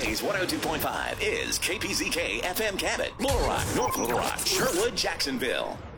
Blaze 102.5 is KPZK FM Cabot, Little Rock, North Little Rock, Sherwood, Jacksonville.